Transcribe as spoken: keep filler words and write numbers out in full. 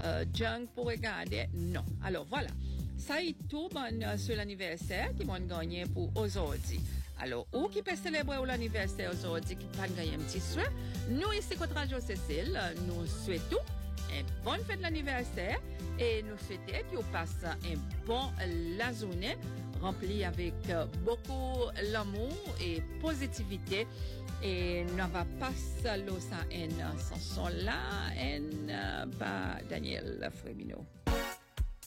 euh, junk pour regarder. Non. Alors voilà. Ça y est tout bon euh, sur l'anniversaire qui vont gagner pour aujourd'hui. Alors, où qui peut célébrer l'anniversaire aujourd'hui qui va gagner un petit souhait? Nous ici, contre Radio Cécile, nous souhaitons une bonne fête d'anniversaire et nous souhaitons que vous passez un bon la journée remplie avec euh, beaucoup l'amour et positivité. Et nous va passer l'eau sans en chanson là, en euh, par Daniel Frémino.